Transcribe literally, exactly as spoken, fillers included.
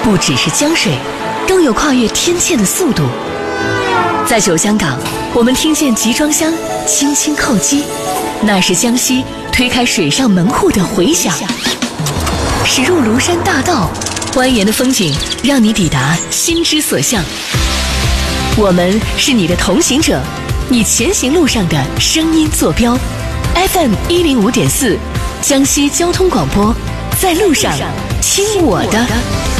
不只是江水，更有跨越天堑的速度。在九香港，我们听见集装箱轻轻叩击，那是江西推开水上门户的回响。驶入庐山大道，蜿蜒的风景让你抵达心之所向。我们是你的同行者，你前行路上的声音坐标。F M 一零五点四，江西交通广播，在路上听我的。